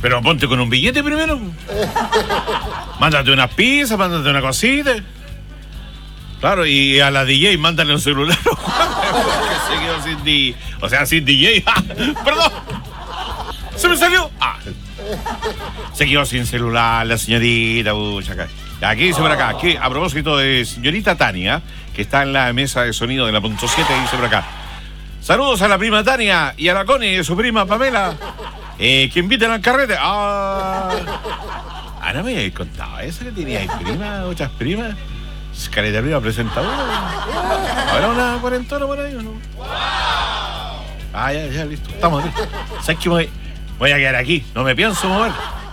Pero ponte con un billete primero. Mándate unas pizzas, mándate una cosita. Claro, y a la DJ mándale un celular. Que se quedó sin DJ. O sea, sin DJ. ¡Perdón! ¡Se me salió! Se quedó sin celular la señorita. Acá. Aquí dice por acá, aquí, a propósito de señorita Tania, que está en la mesa de sonido de la punto 7, dice por acá. Saludos a la prima Tania y a la Connie y su prima Pamela, que inviten al carrete. No me habéis contado eso, que teníais primas, otras primas. Caleta prima presentadora. ¿Habrá una cuarentona por ahí o no? Ya, listo, estamos aquí. ¿Sabes qué? Voy a quedar aquí, no me pienso mover.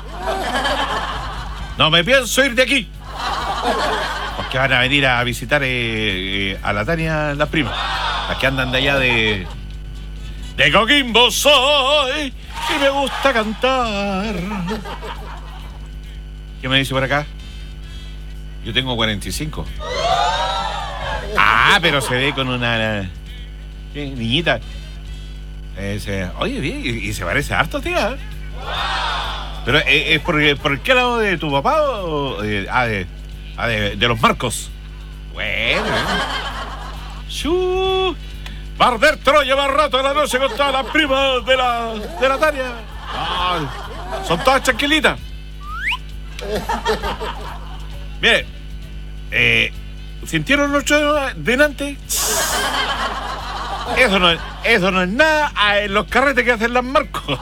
No me pienso ir de aquí. Porque van a venir a visitar a la Tania las primas. Las que andan de allá de Coquimbo soy y me gusta cantar. ¿Qué me dice por acá? Yo tengo 45. Pero se ve con una niñita. Oye, bien, y se parece harto, tía. Pero ¿es por qué lado de tu papá o de los Marcos? Bueno. Barber Troya más rato de la noche con todas las primas de la Tania. Son todas tranquilitas. Mire, ¿sintieron nuestro delante? Eso no es nada en los carretes que hacen las Marcos.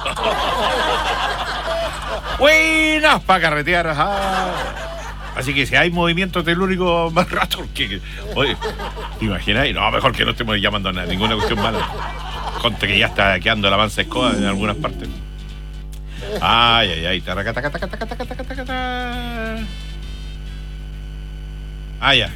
Buenas para carretear. Así que si hay movimiento telúrico más rato, oye, ¿te imaginas? No, mejor que no estemos llamando a ninguna cuestión mala. Conte que ya está quedando la mansa escoba en algunas partes. Ay. Ya.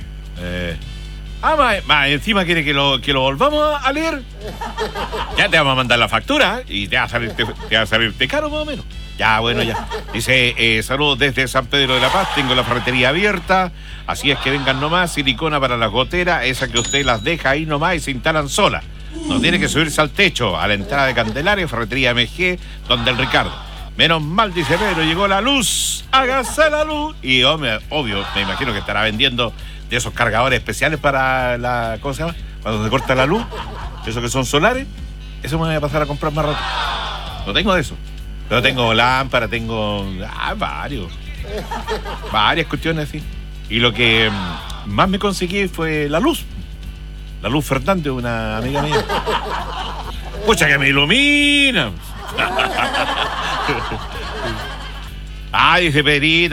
Encima quiere que lo volvamos a leer. Ya te vamos a mandar la factura y te va a salirte caro más o menos. Ya, bueno, ya. Dice, saludos desde San Pedro de la Paz, tengo la ferretería abierta, así es que vengan nomás, silicona para las goteras, esa que usted las deja ahí nomás y se instalan solas. No tiene que subirse al techo, a la entrada de Candelaria, ferretería MG, donde el Ricardo. Menos mal, dice Pedro, llegó la luz, hágase la luz. Y obvio, me imagino que estará vendiendo de esos cargadores especiales para la, ¿cómo se llama? Cuando se corta la luz, esos que son solares, eso me voy a pasar a comprar más rato. No tengo de eso. Pero tengo lámpara, tengo varias cuestiones así. Y lo que más me conseguí fue la luz. La Luz Fernández, una amiga mía. Pucha que me ilumina. Dice Perito.